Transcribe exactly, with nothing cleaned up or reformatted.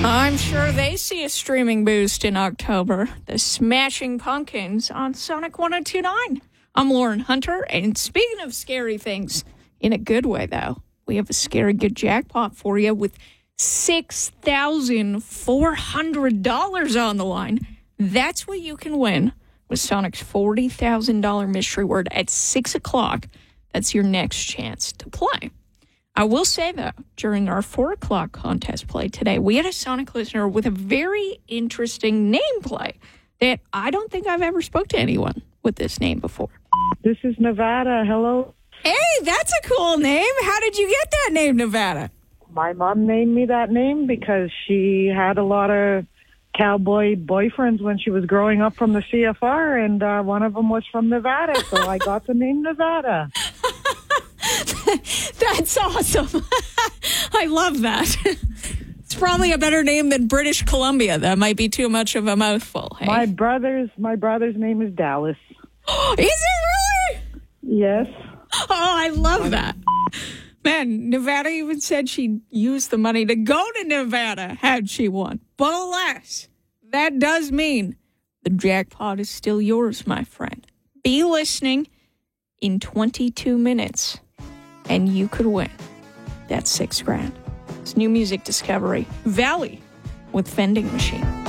I'm sure they see a streaming boost in October. The Smashing Pumpkins on Sonic one oh two point nine. I'm Lauren Hunter, and speaking of scary things, in a good way, though, we have a scary good jackpot for you with six thousand four hundred dollars on the line. That's what you can win with Sonic's forty thousand dollars mystery word at six o'clock. That's your next chance to play. I will say, though, during our four o'clock contest play today, we had a Sonic listener with a very interesting nameplay that I don't think I've ever spoke to anyone with this name before. This is Nevada. Hello. Hey, that's a cool name. How did you get that name, Nevada? My mom named me that name because she had a lot of cowboy boyfriends when she was growing up from the C F R, and uh, one of them was from Nevada, so I got the name Nevada. That's awesome. I love that. It's probably a better name than British Columbia. That might be too much of a mouthful. Hey? My brother's my brother's name is Dallas. Is it really? Yes. Oh, I love that. Man, Nevada even said she'd use the money to go to Nevada had she won. But alas, that does mean the jackpot is still yours, my friend. Be listening in twenty-two minutes, and you could win that six grand. It's new music discovery, Valley with Vending Machine.